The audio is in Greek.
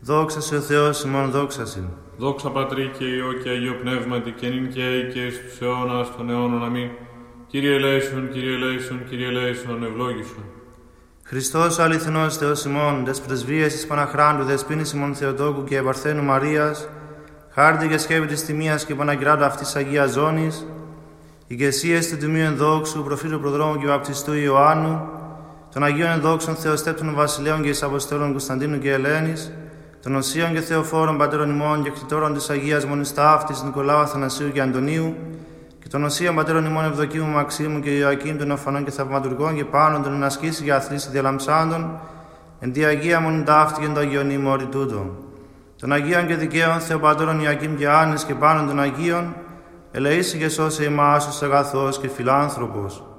Δόξα σε ο Θεός ημών, δόξα σε. Δόξα Πατρί και Υιό και Αγίο Πνεύματι, και νυν και αεί και εις τους αιώνας των αιώνων. Αμήν. Κύριε ελέησον, Κύριε ελέησον, Κύριε ελέησον, ευλόγησον. Χριστός ο αληθινός Θεός ημών, τες πρεσβείες της Παναχράντου, δεσποίνης ημών Θεοτόκου και Παρθένου Μαρίας, χάρτη και σκέπη της τιμίας και Παναγυράτου αυτής Αγίας Ζώνης, ηγεσίες του Τιμίου Ενδόξου, προφήτου Προδρόμου και Βαπτιστού Ιωάννου, των Αγίων Ενδόξων Θεοστέπτων Βασιλέων και εις Αποστόλων Κωνσταντίνου και Ελένης, των Οσίων και Θεοφόρων Πατέρων ημών και κτητόρων της Αγίας Μονής Ταύτης Νικολάου, Αθανασίου και Αντωνίου, και των Οσίων Πατέρων ημών Ευδοκίμου, Μαξίμου και Ιωακήμ των Οφανών και Θαυματουργών και πάνω των ενασκήσει και αθλήσει διαλαμψάντων, εν τη Αγία Μονή Ταύτη και εν το Αγίον ημόρι τούτο. Των Αγίων και Δικαίων Θεοπατώρων Ιωακήμ και Άννης και πάνω των Αγίων, ελεήσει και σώσε ημάς ως αγαθός και φιλάνθρωπος.